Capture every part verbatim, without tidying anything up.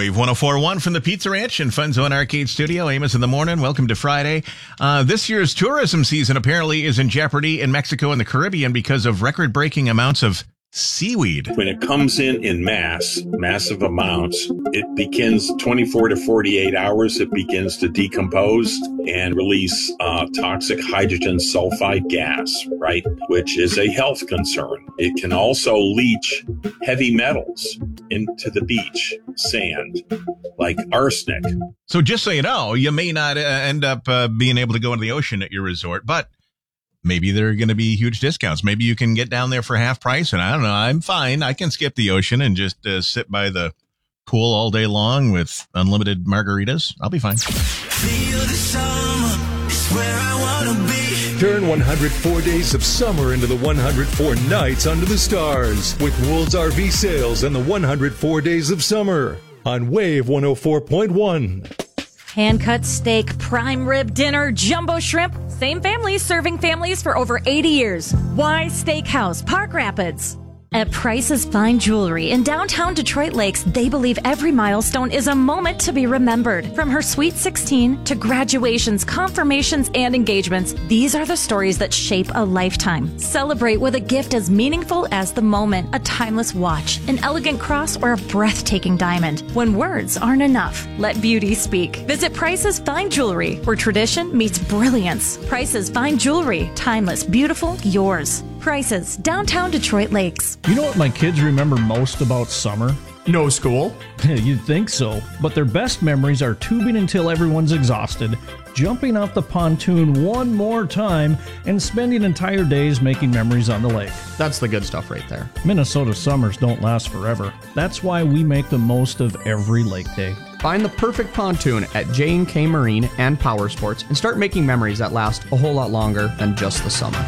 Wave one oh four point one from the Pizza Ranch and Fun Zone Arcade Studio. Amos in the morning. Welcome to Friday. Uh, this year's tourism season apparently is in jeopardy in Mexico and the Caribbean because of record-breaking amounts of seaweed. When it comes in in mass, massive amounts, it begins twenty-four to forty-eight hours. It begins to decompose and release uh, toxic hydrogen sulfide gas, right? Which is a health concern. It can also leach heavy metals into the beach sand, like arsenic. So just so you know, you may not uh, end up uh, being able to go into the ocean at your resort, but maybe there are going to be huge discounts. Maybe you can get down there for half price. And I don't know, I'm fine. I can skip the ocean and just uh, sit by the pool all day long with unlimited margaritas. I'll be fine. Feel the summer is where I want to be. Turn one hundred four days of summer into the one hundred four nights under the stars with Wool's R V sales and the one hundred four days of summer on Wave one oh four point one. Hand-cut steak, prime rib dinner, jumbo shrimp. Same families serving families for over eighty years. Why Steakhouse, Park Rapids. At Price's Fine Jewelry in downtown Detroit Lakes, they believe every milestone is a moment to be remembered. From her Sweet sixteen to graduations, confirmations, and engagements, these are the stories that shape a lifetime. Celebrate with a gift as meaningful as the moment, a timeless watch, an elegant cross, or a breathtaking diamond. When words aren't enough, let beauty speak. Visit Price's Fine Jewelry, where tradition meets brilliance. Price's Fine Jewelry, timeless, beautiful, yours. Prices, downtown Detroit Lakes. You know what my kids remember most about summer? No school? You'd think so, but their best memories are tubing until everyone's exhausted, jumping off the pontoon one more time, and spending entire days making memories on the lake. That's the good stuff right there. Minnesota summers don't last forever. That's why we make the most of every lake day. Find the perfect pontoon at J and K Marine and Power Sports and start making memories that last a whole lot longer than just the summer.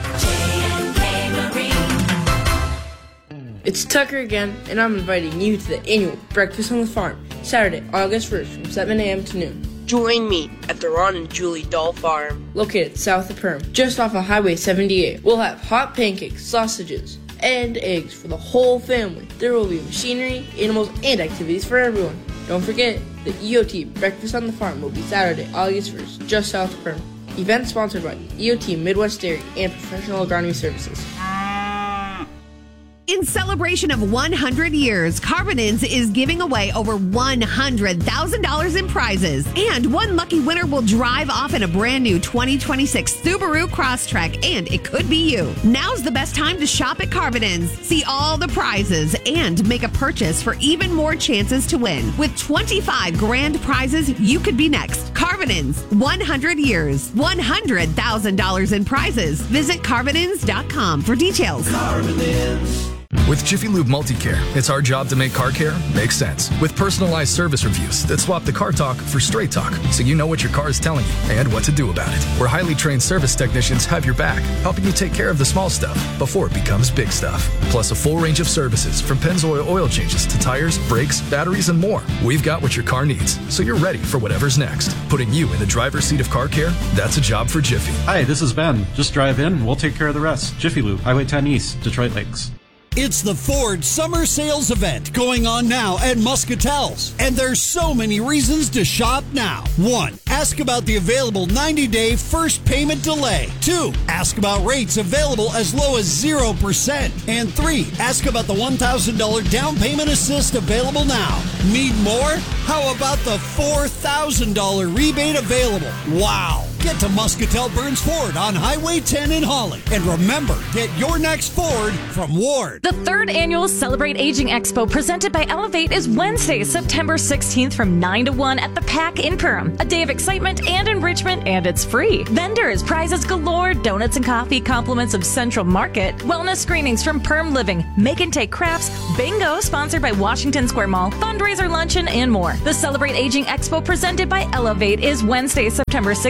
It's Tucker again, and I'm inviting you to the annual Breakfast on the Farm, Saturday, August first from seven a.m. to noon. Join me at the Ron and Julie Doll Farm, located south of Perham, just off of Highway seventy-eight. We'll have hot pancakes, sausages, and eggs for the whole family. There will be machinery, animals, and activities for everyone. Don't forget, the E O T Breakfast on the Farm will be Saturday, August first, just south of Perham. Event sponsored by E O T Midwest Dairy and Professional Agronomy Services. In celebration of one hundred years, Carbonins is giving away over one hundred thousand dollars in prizes. And one lucky winner will drive off in a brand new twenty twenty-six Subaru Crosstrek, and it could be you. Now's the best time to shop at Carbonins. See all the prizes and make a purchase for even more chances to win. With twenty-five grand prizes, you could be next. Carbonins, one hundred years, one hundred thousand dollars in prizes. Visit Carbonins dot com for details. Carbonins. With Jiffy Lube Multicare, it's our job to make car care make sense. With personalized service reviews that swap the car talk for straight talk, so you know what your car is telling you and what to do about it. Where highly trained service technicians have your back, helping you take care of the small stuff before it becomes big stuff. Plus a full range of services from Pennzoil oil changes to tires, brakes, batteries, and more. We've got what your car needs, so you're ready for whatever's next. Putting you in the driver's seat of car care, that's a job for Jiffy. Hi, this is Ben. Just drive in, we'll take care of the rest. Jiffy Lube, Highway ten East, Detroit Lakes. It's the Ford Summer Sales Event going on now at Muscatel's. And there's so many reasons to shop now. One, ask about the available ninety-day first payment delay. Two, ask about rates available as low as zero percent. And three, ask about the one thousand dollars down payment assist available now. Need more? How about the four thousand dollars rebate available? Wow! Get to Muscatel Burns Ford on Highway ten in Holly. And remember, get your next Ford from Ward. The third annual Celebrate Aging Expo presented by Elevate is Wednesday, September sixteenth from nine to one at the Pack in Perham. A day of excitement and enrichment, and it's free. Vendors, prizes galore, donuts and coffee, compliments of Central Market, wellness screenings from Perm Living, make and take crafts, bingo sponsored by Washington Square Mall, fundraiser luncheon, and more. The Celebrate Aging Expo presented by Elevate is Wednesday, September sixteenth from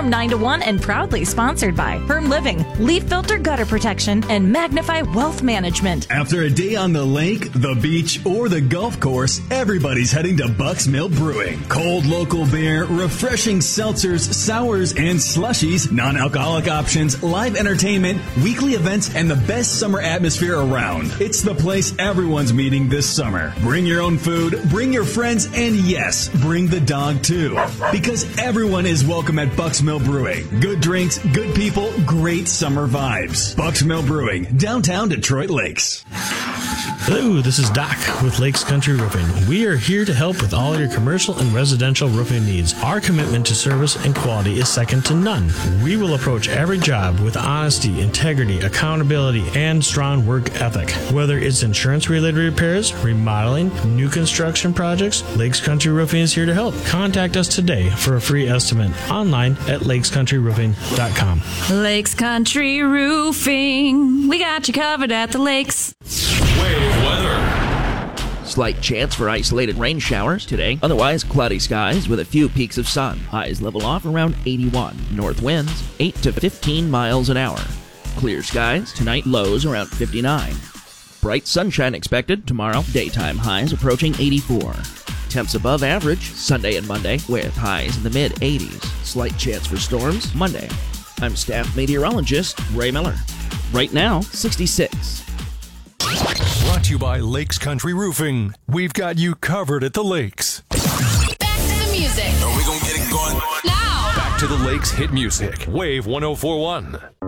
from nine to one and proudly sponsored by Firm Living, Leaf Filter Gutter Protection, and Magnify Wealth Management. After a day on the lake, the beach, or the golf course, everybody's heading to Buck's Mill Brewing. Cold local beer, refreshing seltzers, sours, and slushies, non-alcoholic options, live entertainment, weekly events, and the best summer atmosphere around. It's the place everyone's meeting this summer. Bring your own food, bring your friends, and yes, bring the dog too. Because everyone is welcome at Buck's Mill Brewing. Good drinks, good people, great summer vibes. Buck's Mill Brewing, downtown Detroit Lakes. Hello, this is Doc with Lakes Country Roofing. We are here to help with all your commercial and residential roofing needs. Our commitment to service and quality is second to none. We will approach every job with honesty, integrity, accountability, and strong work ethic. Whether it's insurance-related repairs, remodeling, new construction projects, Lakes Country Roofing is here to help. Contact us today for a free estimate online at lakes country roofing dot com. Lakes Country Roofing. We got you covered at the lakes. Wave weather. Slight chance for isolated rain showers today. Otherwise, cloudy skies with a few peaks of sun. Highs level off around eighty-one. North winds eight to fifteen miles an hour. Clear skies tonight, lows around fifty-nine. Bright sunshine expected tomorrow. Daytime highs approaching eighty-four. Temps above average Sunday and Monday with highs in the mid eighties. Slight chance for storms Monday. I'm staff meteorologist Ray Miller. Right now, sixty-six. Brought to you by Lakes Country Roofing. We've got you covered at the lakes. Back to the music. Are we gonna get it going? Now. Back to the lakes hit music. Wave one oh four point one.